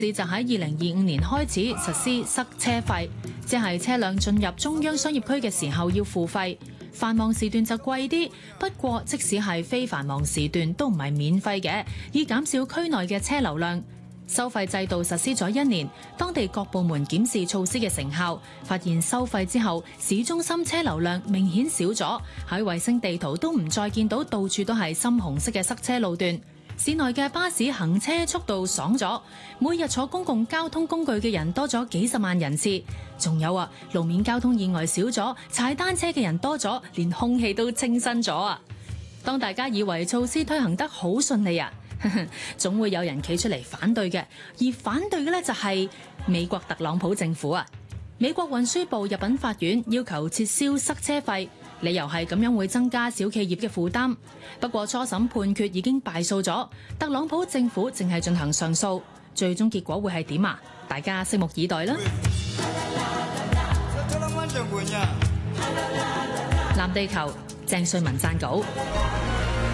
就喺2025年開始實施塞車費，即係車輛進入中央商業區嘅時候要付費，繁忙時段就貴啲。不過即使係非繁忙時段都唔係免費嘅，以減少區內嘅車流量。收費制度實施咗1年，當地各部門檢視措施嘅成效，發現收費之後，市中心車流量明顯少咗，喺衛星地圖都唔再見到到處都係深紅色嘅塞車路段。市內嘅巴士行車速度爽咗，每日坐公共交通工具嘅人多咗幾十萬人次。仲有啊，路面交通意外少咗，踩單車嘅人多咗，連空氣都清新咗啊！當大家以為措施推行得好順利啊，總會有人企出嚟反對嘅，而反對嘅呢，就係美國特朗普政府啊！美國運輸部入稟法院要求撤銷塞車費，理由係咁樣會增加小企業嘅負擔。不過初審判決已經敗訴咗，特朗普政府正係進行上訴，最終結果會係點啊？大家拭目以待啦！藍地球，鄭瑞文撰稿。